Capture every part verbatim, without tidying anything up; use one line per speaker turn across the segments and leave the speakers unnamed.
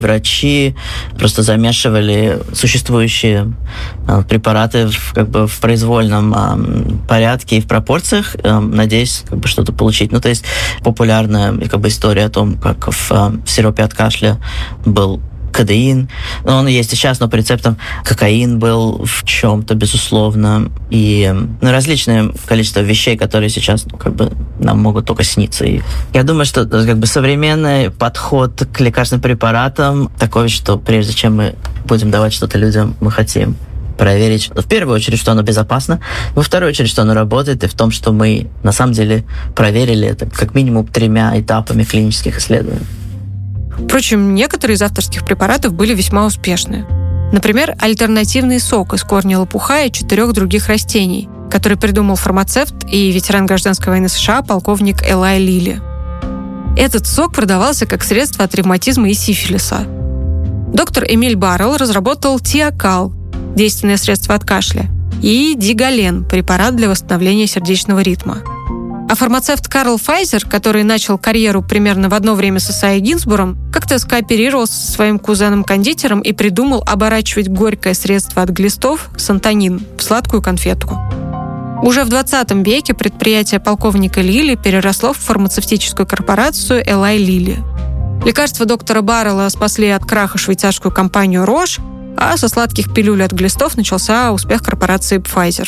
Врачи просто замешивали существующие э, препараты в, как бы в произвольном э, порядке и в пропорциях, э, надеясь как бы что-то получить. Ну, то есть популярная как бы история о том, как в, э, в сиропе от кашля был кодеин. Ну, он есть и сейчас, но по рецептам кокаин был в чем-то, безусловно. И ну, различное количество вещей, которые сейчас ну, как бы нам могут только сниться. И я думаю, что как бы современный подход к лекарственным препаратам такой, что прежде чем мы будем давать что-то людям, мы хотим проверить, в первую очередь, что оно безопасно, во вторую очередь, что оно работает, и в том, что мы на самом деле проверили это как минимум тремя этапами клинических исследований.
Впрочем, некоторые из авторских препаратов были весьма успешны. Например, альтернативный сок из корня лопуха и четырех других растений, который придумал фармацевт и ветеран гражданской войны США полковник Элай Лилли. Этот сок продавался как средство от ревматизма и сифилиса. Доктор Эмиль Баррелл разработал тиакал, действенное средство от кашля, и дигален, препарат для восстановления сердечного ритма. А фармацевт Карл Файзер, который начал карьеру примерно в одно время с Исайей Гинзбургом, как-то скооперировал со своим кузеном-кондитером и придумал оборачивать горькое средство от глистов, сантонин, в сладкую конфетку. Уже в двадцатом веке предприятие полковника Лилли переросло в фармацевтическую корпорацию Элай Лилли. Лекарства доктора Баррелла спасли от краха швейцарскую компанию Рош, а со сладких пилюль от глистов начался успех корпорации Pfizer.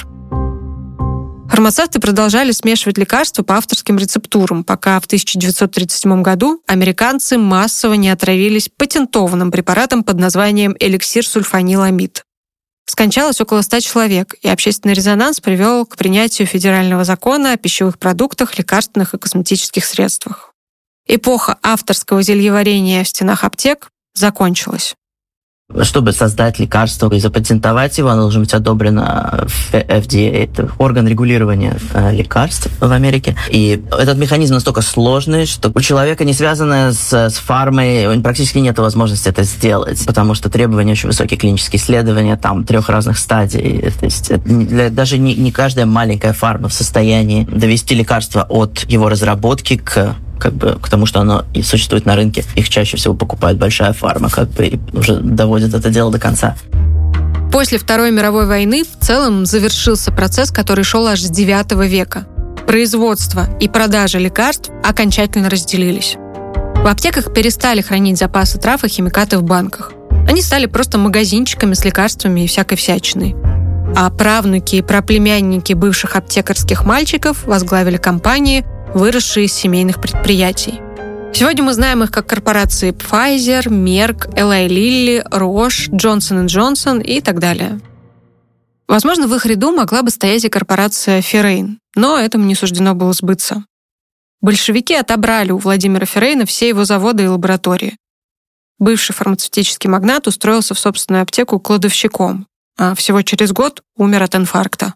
Фармацевты продолжали смешивать лекарства по авторским рецептурам, пока в тысяча девятьсот тридцать седьмом году американцы массово не отравились патентованным препаратом под названием эликсир сульфаниламид. Скончалось около ста человек, и общественный резонанс привел к принятию федерального закона о пищевых продуктах, лекарственных и косметических средствах. Эпоха авторского зельеварения в стенах аптек закончилась.
Чтобы создать лекарство и запатентовать его, оно должно быть одобрено в эф ди эй, это орган регулирования лекарств в Америке. И этот механизм настолько сложный, что у человека, не связанного с, с фармой, практически нет возможности это сделать, потому что требования очень высокие, клинические исследования, там, трех разных стадий. То есть для, даже не, не каждая маленькая фарма в состоянии довести лекарство от его разработки к как бы к тому, что оно и существует на рынке. Их чаще всего покупает большая фарма, как бы, и уже доводит это дело до конца.
После Второй мировой войны в целом завершился процесс, который шел аж с девятого века. Производство и продажа лекарств окончательно разделились. В аптеках перестали хранить запасы трав и химикаты в банках. Они стали просто магазинчиками с лекарствами и всякой всячиной. А правнуки и праплемянники бывших аптекарских мальчиков возглавили компании, выросшие из семейных предприятий. Сегодня мы знаем их как корпорации Pfizer, Merck, Eli Lilly, Roche, Johnson энд Johnson и так далее. Возможно, в их ряду могла бы стоять и корпорация Феррейн, но этому не суждено было сбыться. Большевики отобрали у Владимира Феррейна все его заводы и лаборатории. Бывший фармацевтический магнат устроился в собственную аптеку кладовщиком, а всего через год умер от инфаркта.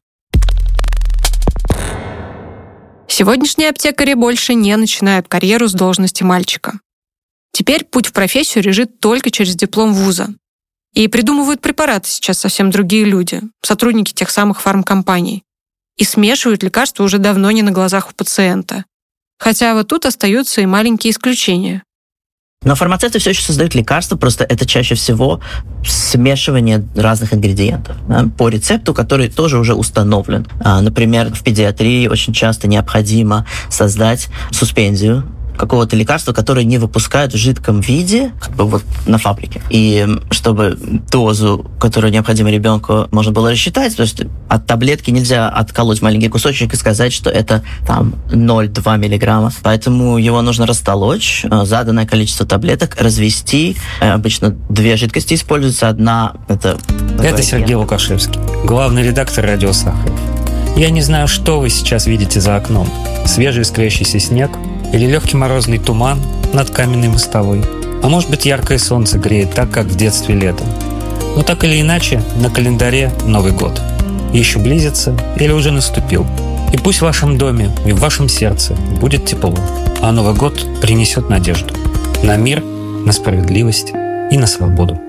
Сегодняшние аптекари больше не начинают карьеру с должности мальчика. Теперь путь в профессию лежит только через диплом вуза. И придумывают препараты сейчас совсем другие люди, сотрудники тех самых фармкомпаний. И смешивают лекарства уже давно не на глазах у пациента. Хотя вот тут остаются и маленькие исключения.
Но фармацевты все еще создают лекарства, просто это чаще всего смешивание разных ингредиентов, да, по рецепту, который тоже уже установлен. А, например, в педиатрии очень часто необходимо создать суспензию какого-то лекарства, которое не выпускают в жидком виде, как бы вот на фабрике. И чтобы дозу, которую необходимо ребенку, можно было рассчитать, потому что от таблетки нельзя отколоть маленький кусочек и сказать, что это там ноль целых два миллиграмма. Поэтому его нужно растолочь, заданное количество таблеток, развести. Обычно две жидкости используются. Одна — это...
Это Сергей Лукашевский, главный редактор «Радио Сахар». Я не знаю, что вы сейчас видите за окном. Свежий искрящийся снег или легкий морозный туман над каменной мостовой. А может быть, яркое солнце греет так, как в детстве летом. Но так или иначе, на календаре Новый год. Еще близится или уже наступил. И пусть в вашем доме и в вашем сердце будет тепло, а Новый год принесет надежду на мир, на справедливость и на свободу.